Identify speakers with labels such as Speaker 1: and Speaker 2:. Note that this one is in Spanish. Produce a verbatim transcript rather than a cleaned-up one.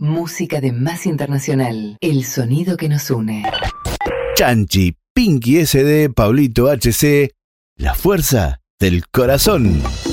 Speaker 1: Música de Más Internacional. El sonido que nos une.
Speaker 2: Chanchi, Pinky S D, Pablito H C. La fuerza del corazón.